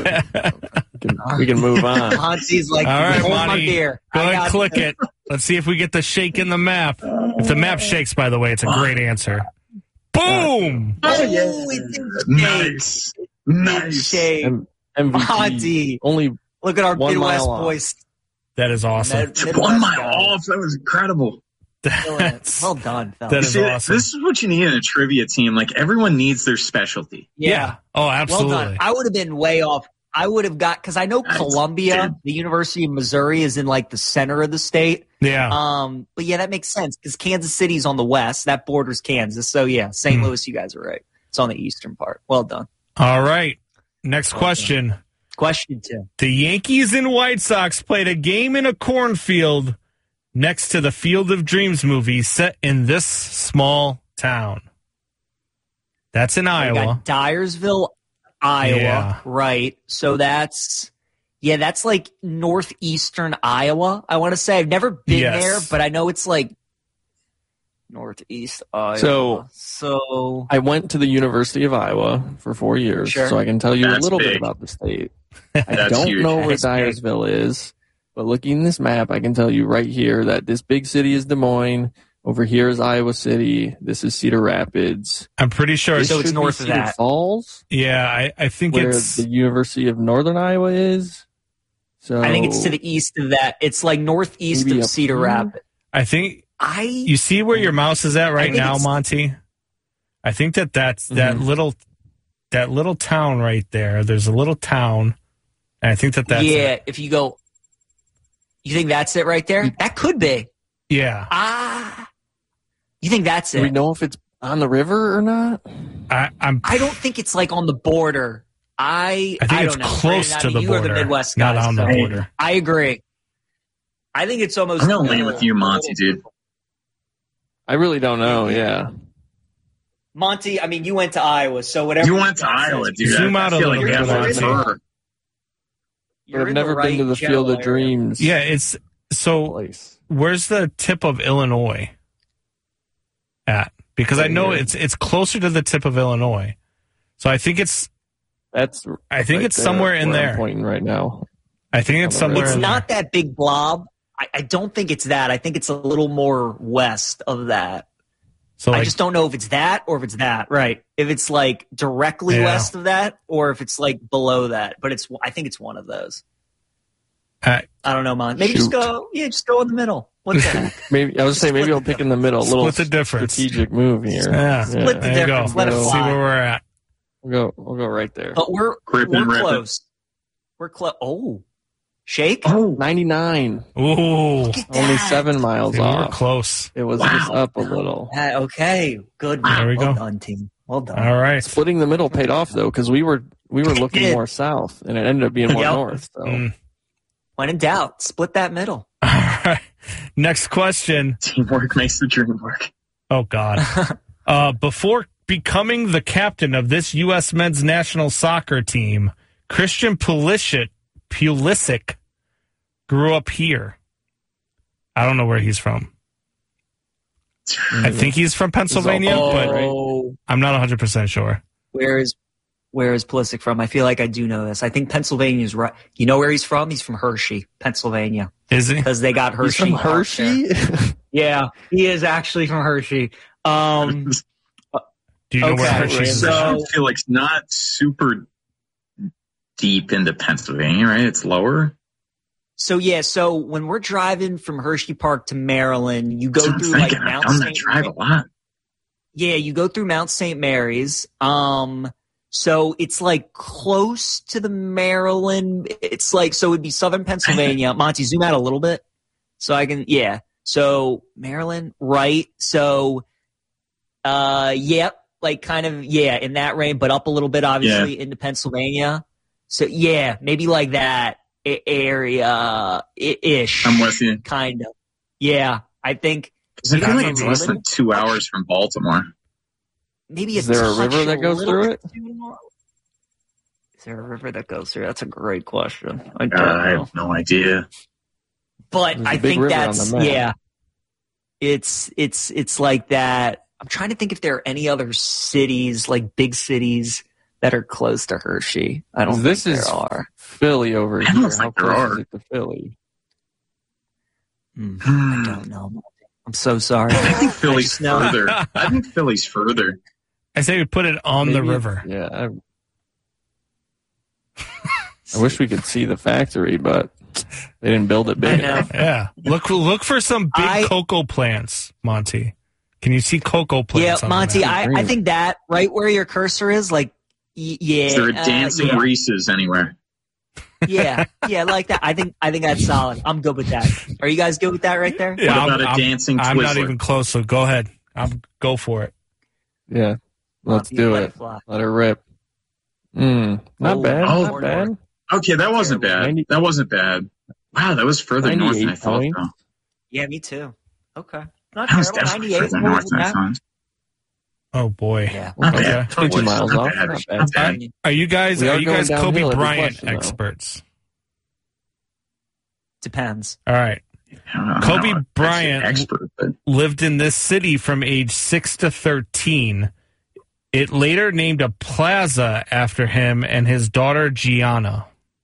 We can move on. Monty's like, all right, hold my Monty, beer. go ahead and click it. Let's see if we get the shake in the map. If the map shakes, by the way, it's a great answer. Boom! Nice. Shake. MVP. Monty. Only Look at our 1 Midwest mile off. boys. That is awesome. Midwest 1 mile guys. off. That was incredible. That's, Well done, fellas. that is See, awesome. This is what you need in a trivia team. Like, everyone needs their specialty. Yeah. Oh, absolutely. Well done. I would have been way off. I would have got, because I know Nice. Columbia, Dude. the University of Missouri, is in like the center of the state. Yeah. But yeah, that makes sense because Kansas City's on the west. That borders Kansas. So yeah, St. Louis, you guys are right. It's on the eastern part. Well done. All right. Next question. Question 2. The Yankees and White Sox played a game in a cornfield next to the Field of Dreams movie set in this small town. That's in We Iowa. got Dyersville, Iowa. Yeah. Right. So that's like northeastern Iowa, I want to say. I've never been Yes. there, but I know it's like northeast Iowa. So I went to the University of Iowa for 4 years, Sure. so I can tell you a That's little bit big. about the state. I That's don't huge. know where That's big. Dyersville is, but looking at this map, I can tell you right here that this big city is Des Moines. Over here is Iowa City. This is Cedar Rapids. I'm pretty sure. This So it's should be north of Cedar that. Falls, Yeah, I think where it's. the University of Northern Iowa is. So I think it's to the east of that. It's like northeast Maybe of up Cedar here? Rapids. I think You you see where your mouse is at right think now, it's- Monty. I think that's that little town right there. There's a little town, and I think that's yeah, it. if you go, you think that's it right there? That could be. Yeah, You think that's Do we it? know if it's on the river or not? I'm. I don't think it's like on the border. I I think don't it's know. close Brandon, I to mean, the you border, are the Midwest not guys, on the so border. I agree. I think it's almost. I'm going to lean with you, Monty, dude. I really don't know. Yeah. Monty, I mean, you went to Iowa, so whatever. You went to Iowa, dude. Zoom I out a feel little like bit, we have Monty. a refer. But I've never been to the Field of Dreams Yeah, it's so. place. Where's the tip of Illinois at? Because I Right know here. it's closer to the tip of Illinois, so I think it's That's right there, somewhere in where there. I'm pointing right now. I think it's On the somewhere. It's in not there. that big blob. I don't think it's that. I think it's a little more west of that. So I like, just don't know if it's that or if it's that. Right. If it's like directly Yeah. west of that or if it's like below that. But I think it's one of those. I I don't know, Mon. Maybe just Shoot. go in the middle. What the heck? Maybe I was saying maybe I'll pick in the middle. A little Split the difference. strategic move here. Yeah. Split the there you go. difference. Let it See fly. where we're at. We'll go right there. But we're Rip and rip it. close. We're close. Oh, shake. Oh, 99. Ooh, Look at Only that. 7 miles we were off. close. It was Wow. just up a little. Okay, good. There we well go. done, team. Well done. All right. Splitting the middle paid off though, because we were looking did. more south, and it ended up being more Yep. north. So Mm. When in doubt, split that middle. All right. Next question. Teamwork makes the dream work. Oh God. Before becoming the captain of this U.S. men's national soccer team, Christian Pulisic grew up here. I don't know where he's from. I think he's from Pennsylvania, but Oh, I'm not 100% sure. where is Pulisic from? I feel like I do know this. I think Pennsylvania's right. You know where he's from? He's from Hershey, Pennsylvania, Is he? because they got he's Hershey. from Hershey. Yeah, he is actually from Hershey. Do you know where Okay, Hershey's so- from? I feel like it's not super deep into Pennsylvania, right? It's lower. So when we're driving from Hershey Park to Maryland, you go That's what I'm through like thinking. I've Mount done that St. drive a lot. Yeah, you go through Mount St. Mary's. So it's like close to the Maryland. It's like, so it'd be southern Pennsylvania. Monty, zoom out a little bit so I can, yeah. So Maryland, right? So, yep, like kind of, yeah, in that range, but up a little bit, obviously, into Pennsylvania. So yeah, maybe like that area ish. I'm with you. Kind of. Yeah, I think. 'Cause I feel like Maybe it's a less little- than 2 hours from Baltimore. Maybe Is there a touch river that goes little through bit too north. Is there a river that goes through? That's a great question. I don't I know. have no idea. But There's a I big think river on that's the map. yeah. It's like that. I'm trying to think if there are any other cities, like big cities that are close to Hershey. I don't This think is there are. Philly over I here. don't How think there close are. is it to Philly? I don't know. I'm so sorry. I think Philly's just know- further. I think Philly's further. I say we put it on the Maybe- river. Yeah. I wish we could see the factory, but they didn't build it big I know. enough. Yeah. Look for some big I- cocoa plants, Monty. Can you see cocoa plants? Yeah, on the Monty, map? I think that right where your cursor is, like, yeah. Is there a dancing yeah. Reese's anywhere? Yeah, like that. I think that's solid. I'm good with that. Are you guys good with that right there? Yeah, What about a dancing I'm not Twizzler? even close, so go ahead. Go for it. Yeah. Let's Monty, do let it. fly. Let her rip. Not Oh, bad. oh, Not bad. Okay, that wasn't bad. 90 That wasn't bad. Wow, that was further north than I 98 thought, points. though. Yeah, me too. Okay. Not That was terrible. definitely 98. further What north was than I that? thought. Oh boy. Yeah. Not Okay. bad. 22 miles Not off. bad. Not bad. Not bad. Are you guys We are going Kobe downhill every Bryant question, though. experts? Depends. All right. I'm Kobe not Bryant- an expert, but Lived in this city from age 6 to 13. It later named a plaza after him and his daughter Gianna.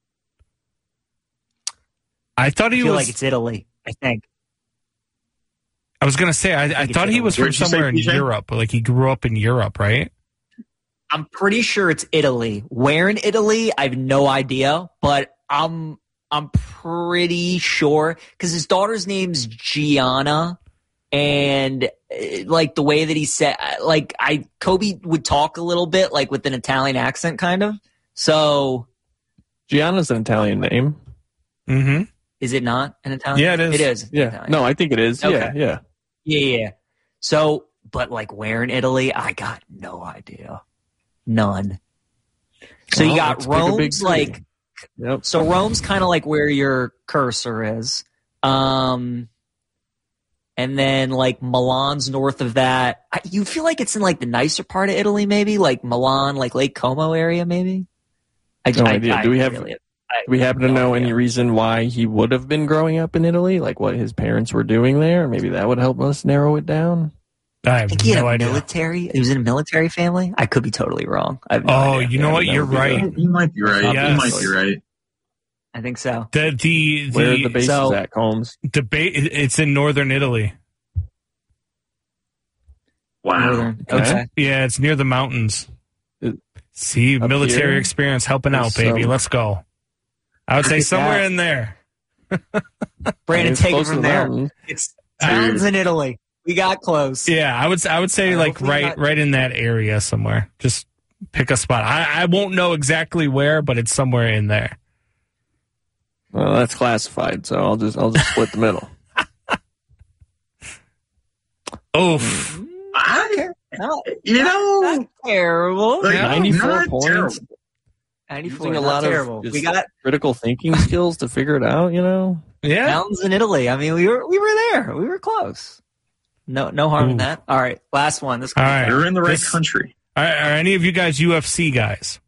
I thought I he feel was. like it's Italy, I think. I was gonna say. I it's thought he Italy. was from Where'd you say, somewhere in PJ? Europe. Like he grew up in Europe, right? I'm pretty sure it's Italy. Where in Italy? I have no idea, but I'm pretty sure because his daughter's name's Gianna, and like the way that he said, like Kobe would talk a little bit like with an Italian accent, kind of. So Gianna's an Italian name. Mm-hmm. is it not an Italian? Yeah, it is. It is. Yeah. Italian. No, I think it is. Okay. Yeah. Yeah. So, but like where in Italy? I got no idea. None. So Well, you got let's pick a big Rome's city. like. Yep. So Rome's kind of like where your cursor is. And then like Milan's north of that. You feel like it's in like the nicer part of Italy, maybe like Milan, like Lake Como area, maybe. No idea. Do we have- really- Do we happen to no know idea. any reason why he would have been growing up in Italy? Like what his parents were doing there? Maybe that would help us narrow it down. I I have think he had no a idea. military. He was in a military family. I could be totally wrong. I have no Oh, idea. you know Yeah, what? that You're would be right. good. you might be right. Yes. You might be right. I think so. Where are the bases so- at, Combs? Debate. It's in northern Italy. Wow. Northern. Okay. Okay. Yeah, it's near the mountains. It- See, up military here? experience helping out, So- baby. Let's go. I would say Look at somewhere that. in there. Brandon, It's take it close to from the there. mountains. It's mountains in Italy. We got close. Yeah, I would say like hopefully not- right in that area somewhere. Just pick a spot. I won't know exactly where, but it's somewhere in there. Well, that's classified, so I'll just split the middle. Oof. No, You know, not terrible. like, 94 not points. terrible. 94. Using a Not lot terrible. of just We got critical thinking skills to figure it out. You know. Yeah. mountains in Italy. I mean, we were there. We were close. No harm in Ooh. that. All right, last one. This All right. You're in the right This- country. Are any of you guys UFC guys?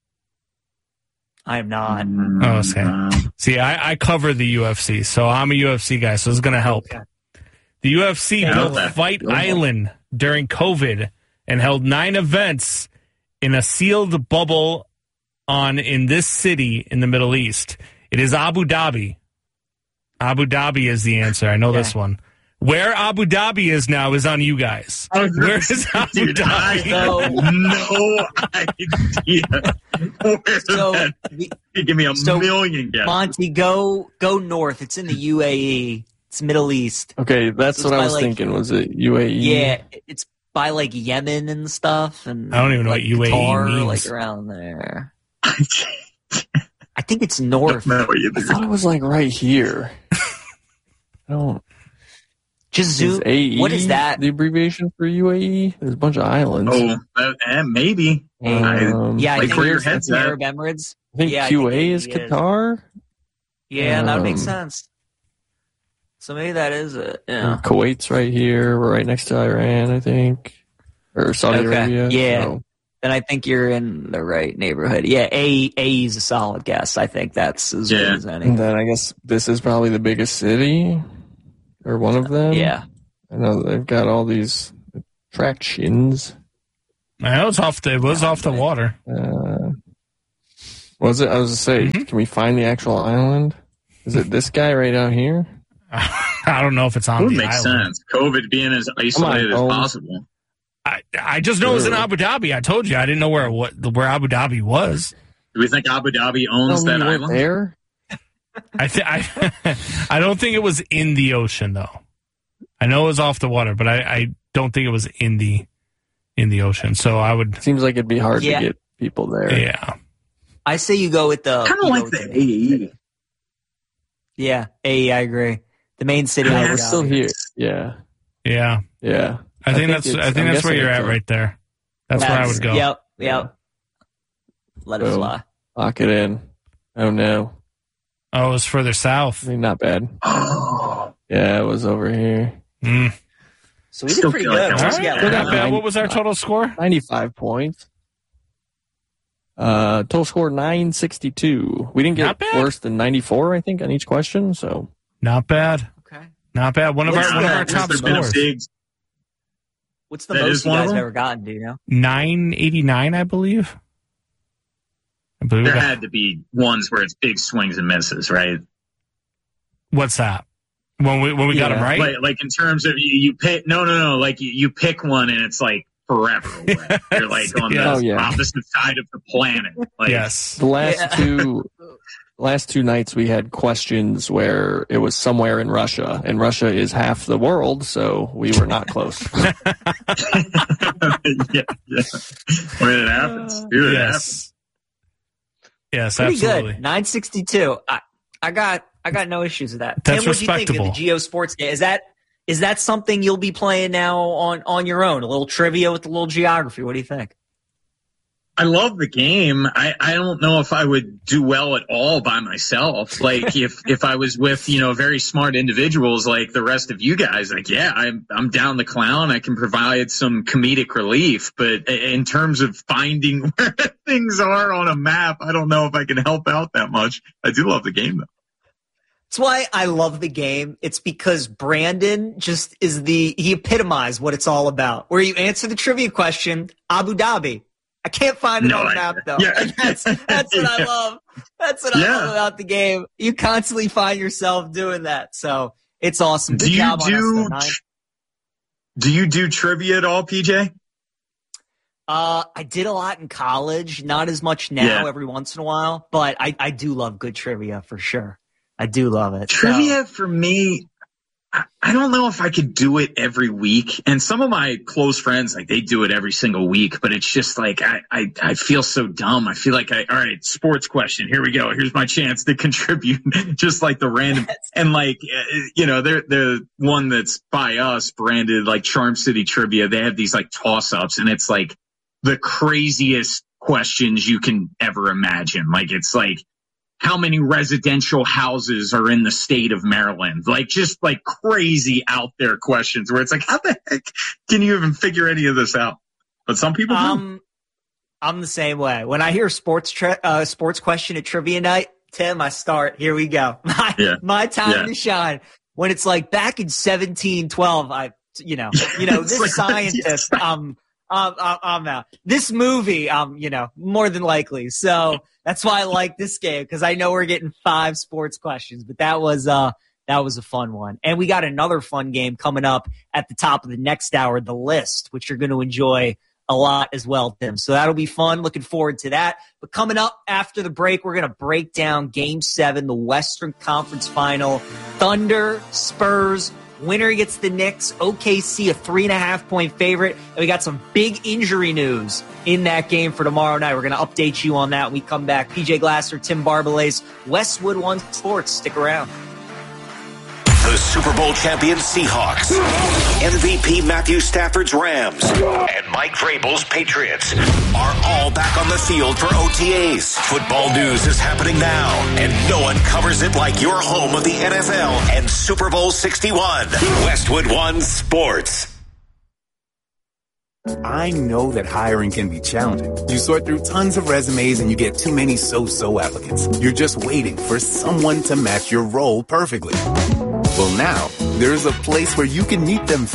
I am not. Oh, okay. See, I cover the UFC, so I'm a UFC guy, so it's going to help. Okay. The UFC Yeah, built okay. Fight Okay. Island during COVID and held 9 events in a sealed bubble in this city in the Middle East. It is Abu Dhabi. Abu Dhabi is the answer. I know Okay. this one. Where Abu Dhabi is now is on you guys. Where is Abu Dude, I Dhabi? have no idea. Where So, that- you give me a so, million guesses. Monty, go north. It's in the UAE. It's Middle East. Okay, that's So it's what I by, was like- thinking. Was it UAE? Yeah, it's by like Yemen and stuff, and I don't even know like what UAE Qatar, means. like around there. I I think it's north. don't know I either. thought it was like right here. I don't. Just Is zoom. AE What is that? the abbreviation for UAE? There's a bunch of islands. Maybe. Yeah, I Like think where your it's head's the at. Arab Emirates. I think Yeah, I think QA is AE is. Qatar. Yeah, that would make Um, sense. So maybe that is it. Yeah. And Kuwait's right here. We're right next to Iran, I think, or Saudi Okay, Arabia. yeah. So, Then I think you're in the right neighborhood. Yeah, AE is a solid guess. I think that's as good Yeah. as any. and then I guess this is probably the biggest city, or one of them. Yeah. I know they've got all these attractions. I know it was off the water. Was it? I was going to say, Can we find the actual island? Is it this guy right out here? I don't know if it's on Would the make island. sense. COVID being as isolated as possible. I just know it was in Abu Dhabi. I told you I didn't know where Abu Dhabi was. Do we think Abu Dhabi owns that island? There? I don't think it was in the ocean though. I know it was off the water, but I don't think it was in the ocean. So I would. Seems like it'd be hard to get people there. Yeah. I say you go with the kind of like the AE. Yeah, AE. I agree. The main city. We're still here. Yeah. Yeah. Yeah. I think that's where you're at right there. That's where I would go. Yep. Yeah. Let it fly. Lock it in. Oh no. Oh, it was further south. I mean, not bad. Yeah, it was over here. So we did pretty good. What was our total score? 95 points. Total score 962. We didn't get worse than 94, I think, on each question. So not bad. Okay. Not bad. One of our top scores. What's the most you guys have ever gotten? Do you know? 989, I believe. There had to be ones where it's big swings and misses, right? What's that? When we got them right? Like in terms of you pick like you pick one and it's like forever away. You're like on the opposite side of the planet. Like, yes. The last two nights we had questions where it was somewhere in Russia, and Russia is half the world, so we were not close. yeah. When it happens. Dude, it happens. Yes, pretty absolutely. Good. 962. I got no issues with that. That's Tim, what do you think of the Geo Sports Day? Is that something you'll be playing now on your own? A little trivia with a little geography. What do you think? I love the game. I don't know if I would do well at all by myself. Like if I was with, very smart individuals like the rest of you guys, like, yeah, I'm down the clown. I can provide some comedic relief, but in terms of finding where things are on a map, I don't know if I can help out that much. I do love the game though. That's why I love the game. It's because Brandon just he epitomized what it's all about. Where you answer the trivia question, Abu Dhabi. I can't find it on the map though. Yeah. That's what I love. That's what I love about the game. You constantly find yourself doing that. So it's awesome. Good job on us, do you do trivia at all, PJ? I did a lot in college, not as much now every once in a while, but I do love good trivia for sure. I do love it. Trivia for me, I don't know if I could do it every week. And some of my close friends, like they do it every single week, but it's just like, I feel so dumb. I feel like all right, sports question. Here we go. Here's my chance to contribute. Just like the random and like, they're one that's by us branded like Charm City Trivia. They have these like toss ups and it's like the craziest questions you can ever imagine. Like it's like, how many residential houses are in the state of Maryland? Like just like crazy out there questions where it's like, how the heck can you even figure any of this out? But some people do. I'm the same way. When I hear sports question at trivia night, Tim, I start, here we go. My time to shine. When it's like back in 1712, this like, scientist, I'm out. This movie, more than likely. So that's why I like this game, because I know we're getting 5 sports questions, but that was a fun one. And we got another fun game coming up at the top of the next hour, The List, which you're going to enjoy a lot as well, Tim. So that'll be fun. Looking forward to that. But coming up after the break, we're going to break down Game 7, the Western Conference Final. Thunder, Spurs, winner gets the Knicks. OKC, a 3.5-point favorite. And we got some big injury news in that game for tomorrow night. We're going to update you on that when we come back. PJ Glasser, Tim Barbalace, Westwood One Sports. Stick around. The Super Bowl champion Seahawks, MVP Matthew Stafford's Rams, and Mike Vrabel's Patriots are all back on the field for OTAs. Football news is happening now, and no one covers it like your home of the NFL and Super Bowl 61. Westwood One Sports. I know that hiring can be challenging. You sort through tons of resumes and you get too many so-so applicants. You're just waiting for someone to match your role perfectly. Well, now, there's a place where you can meet them